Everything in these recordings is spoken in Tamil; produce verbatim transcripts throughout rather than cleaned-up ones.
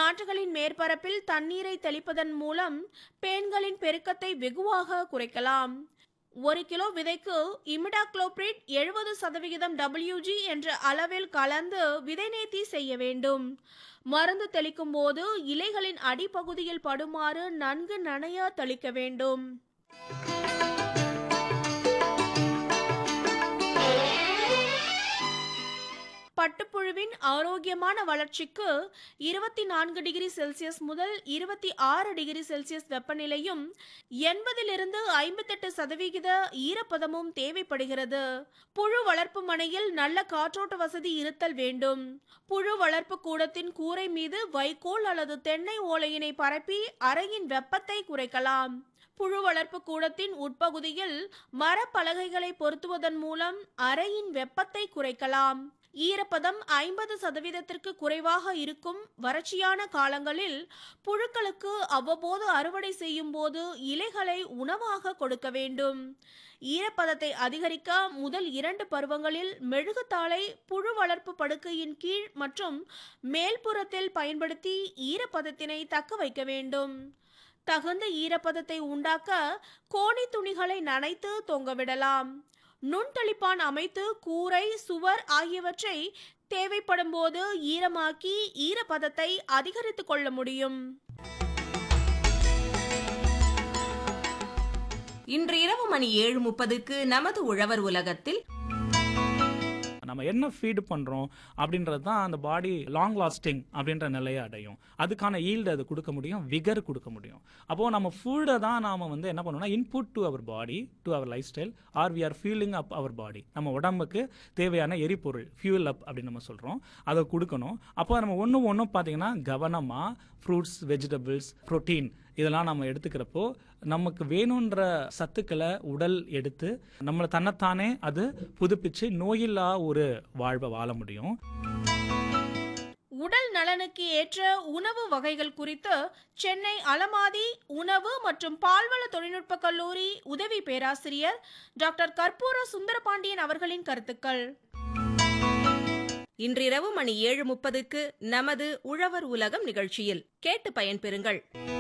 நாற்றுகளின் மேற்பரப்பில் தண்ணீரை தெளிப்பதன் மூலம் பேன்களின் பெருக்கத்தை வெகுவாக குறைக்கலாம். ஒரு கிலோ விதைக்கு இமிடாக்ளோபிரிட் எழுபது சதவிகிதம் டபிள்யூஜி என்ற அளவில் கலந்து விதை நேர்த்தி செய்ய வேண்டும். மருந்து தெளிக்கும் போது இலைகளின் அடிப்பகுதியில் படுமாறு நன்கு நனைய தெளிக்க வேண்டும். பட்டுப்புழுவின் ஆரோக்கியமான வளர்ச்சிக்கு இருபத்தி நான்கு டிகிரி செல்சியஸ் முதல் இருபத்தி ஆறு டிகிரி செல்சியஸ் வெப்பநிலையும் எண்பதிலிருந்து ஐம்பத்தெட்டு சதவிகித ஈரப்பதமும் தேவைப்படுகிறது. புழு வளர்ப்பு மனையில் நல்ல காற்றோட்ட வசதி இருத்தல் வேண்டும். புழு வளர்ப்பு கூடத்தின் கூரை மீது வைக்கோல் அல்லது தென்னை ஓலையினை பரப்பி அறையின் வெப்பத்தை குறைக்கலாம். புழு வளர்ப்பு கூடத்தின் உட்பகுதியில் மரப்பலகைகளை பொருத்துவதன் மூலம் அறையின் வெப்பத்தை குறைக்கலாம். ஈரப்பதம் ஐம்பது சதவீதத்திற்கு குறைவாக இருக்கும் வறட்சியான காலங்களில் புழுக்களுக்கு அவ்வப்போது அறுவடை செய்யும் போது இலைகளை உணவாக கொடுக்க வேண்டும். ஈரப்பதத்தை அதிகரிக்க முதல் இரண்டு பருவங்களில் மெழுகுத்தாளை புழு வளர்ப்பு படுக்கையின் கீழ் மற்றும் மேல்புறத்தில் பயன்படுத்தி ஈரப்பதத்தினை தக்க வைக்க வேண்டும். தகுந்த ஈரப்பதத்தை உண்டாக்க கோணி துணிகளை நனைத்து தொங்கவிடலாம். நுண்தளிப்பான் அமைத்து கூரை, சுவர் ஆகியவற்றை தேவைப்படும் போது ஈரமாக்கி ஈரப்பதத்தை அதிகரித்துக் கொள்ள முடியும். இன்று இரவு மணி ஏழு முப்பதுக்கு நமது உழவர் உலகத்தில் நம்ம என்ன ஃபீடு பண்ணுறோம் அப்படின்றது தான் அந்த பாடி லாங் லாஸ்டிங் அப்படின்ற நிலையை அடையும். அதுக்கான ஈல்டு அது கொடுக்க முடியும், விகர் கொடுக்க முடியும். அப்போது நம்ம ஃபுட்டை தான் நாம் வந்து என்ன பண்ணணும்னா input to our body, to our life style, R we are fuelling அப் அவர் பாடி. நம்ம உடம்புக்கு தேவையான எரிபொருள் ஃபியூல் அப் அப்படின்னு நம்ம சொல்கிறோம், அதை கொடுக்கணும். அப்போ நம்ம ஒன்று ஒன்றும் பார்த்தீங்கன்னா கவனமாக ஃப்ரூட்ஸ், வெஜிடபிள்ஸ், ப்ரோட்டீன் இதெல்லாம் நம்ம எடுத்துக்கிறப்போ நமக்கு வேணுன்ற சத்துக்களை உடல் எடுத்து நம்மளை தன்னைத்தானே அது புதுப்பிச்சு நோயில்லா ஒரு வாழ்வை வாழ முடியும். உடல் நலனுக்கு ஏற்ற உணவு வகைகள் குறித்து சென்னை அலமாதி உணவு மற்றும் பால்வள தொழில்நுட்ப கல்லூரி உதவி பேராசிரியர் டாக்டர் கற்பூர சுந்தரபாண்டியன் அவர்களின் கருத்துக்கள். இன்றிரவு மணி ஏழு முப்பதுக்கு நமது உழவர் உலகம் நிகழ்ச்சியில் கேட்டு பயன்பெறுங்கள்.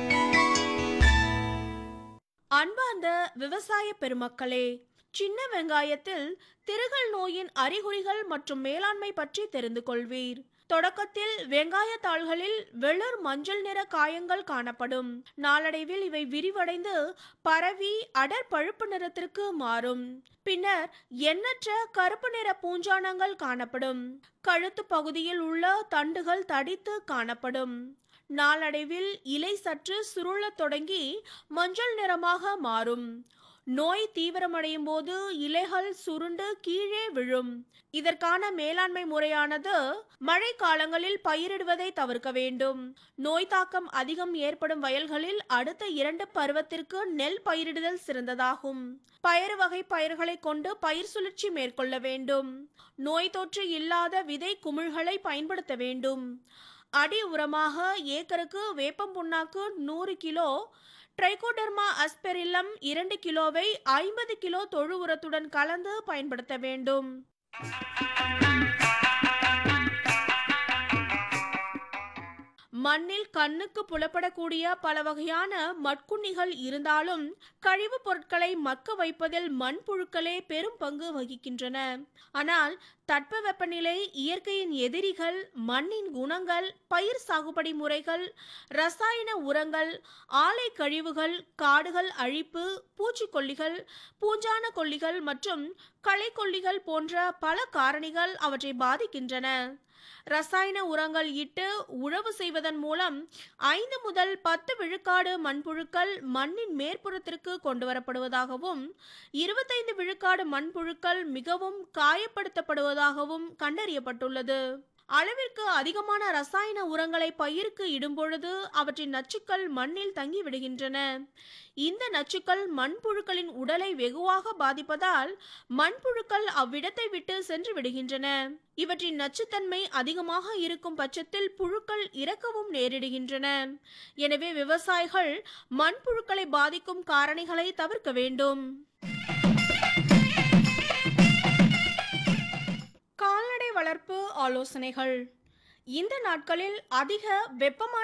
அன்பார்ந்த விவசாய பெருமக்களே, சின்ன வெங்காயத்தில் திருகல் நோயின் அறிகுறிகள் மற்றும் மேலாண்மை பற்றி தெரிந்து கொள்வீர். தொடக்கத்தில் வெங்காய தாள்களில் வெளிர் மஞ்சள் நிற காயங்கள் காணப்படும். நாளடைவில் இவை விரிவடைந்து பரவி அடர் பழுப்பு நிறத்திற்கு மாறும். பின்னர் எண்ணற்ற கருப்பு நிற பூஞ்சானங்கள் காணப்படும். கழுத்து பகுதியில் உள்ள தண்டுகள் தடித்து காணப்படும். நாளடைவில் இலை சற்று சுருளத் தொடங்கி மஞ்சள் நிறமாக மாறும். நோய் தீவிரமடையும் போது இலைகள் சுருண்டு கீழே விழும். இதற்கான மேலாண்மை முறையானது மழை காலங்களில் பயிரிடுவதை தவிர்க்க வேண்டும். நோய் தாக்கம் அதிகம் ஏற்படும் வயல்களில் அடுத்த இரண்டு பருவத்திற்கு நெல் பயிரிடுதல் சிறந்ததாகும். பயறு வகை பயிர்களை கொண்டு பயிர் சுழற்சி மேற்கொள்ள வேண்டும். நோய் தொற்று இல்லாத விதை குமிழ்களை பயன்படுத்த வேண்டும். அடி உரமாக ஏக்கருக்கு வேப்பம் புண்ணாக்கு நூறு கிலோ, ட்ரைகோடர்மா அஸ்பெரில்லம் இரண்டு கிலோவை ஐம்பது கிலோ தொழு உரத்துடன் கலந்து பயன்படுத்த வேண்டும். மண்ணில் கண்ணுக்கு புலப்படக்கூடிய பல வகையான மட்குண்ணிகள் இருந்தாலும் கழிவுப் பொருட்களை மக்க வைப்பதில் மண்புழுக்களே பெரும் பங்கு வகிக்கின்றன. ஆனால் தட்பவெப்பநிலை, இயற்கையின் எதிரிகள், மண்ணின் குணங்கள், பயிர் சாகுபடி முறைகள், ரசாயன உரங்கள், ஆலை கழிவுகள், காடுகள் அழிப்பு, பூச்சிக்கொல்லிகள், பூஞ்சான கொல்லிகள் மற்றும் களைக்கொல்லிகள் போன்ற பல காரணிகள் அவற்றை பாதிக்கின்றன. ரசாயன உரங்கள் இட்டு உழவு செய்வதன் மூலம் ஐந்து முதல் பத்து விழுக்காடு மண்புழுக்கள் மண்ணின் மேற்புறத்திற்கு கொண்டு வரப்படுவதாகவும் இருபத்தைந்து விழுக்காடு மண்புழுக்கள் மிகவும் காயப்படுத்தப்படுவதாகவும் கண்டறியப்பட்டுள்ளது. அளவிற்கு அதிகமான ரசாயன உரங்களை பயிருக்கு இடும்பொழுது அவற்றின் நச்சுக்கள் மண்ணில் தங்கி விடுகின்றன. இந்த நச்சுக்கள் மண்புழுக்களின் உடலை வெகுவாக பாதிப்பதால் மண்புழுக்கள் அவ்விடத்தை விட்டு சென்று விடுகின்றன. இவற்றின் நச்சுத்தன்மை அதிகமாக இருக்கும் பட்சத்தில் புழுக்கள் இறக்கவும் நேரிடுகின்றன. எனவே விவசாயிகள் மண்புழுக்களை பாதிக்கும் காரணிகளை தவிர்க்க வேண்டும். கால்நடை வளர்ப்பு ஆலோசனைகள். இந்த நாட்களில் அதிக வெப்பமான